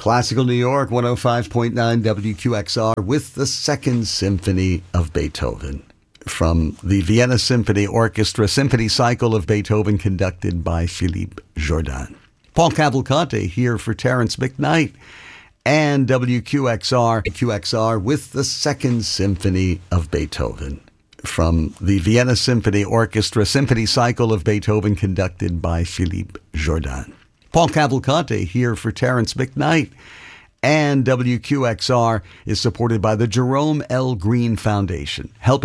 Classical New York, 105.9 WQXR with the Second Symphony of Beethoven. From the Vienna Symphony Orchestra, Symphony Cycle of Beethoven conducted by Philippe Jordan. Paul Cavalcante here for Terrence McKnight and WQXR with the Second Symphony of Beethoven. From the Vienna Symphony Orchestra, Symphony Cycle of Beethoven conducted by Philippe Jordan. Paul Cavalcante here for Terrence McKnight, and WQXR is supported by the Jerome L. Green Foundation, helping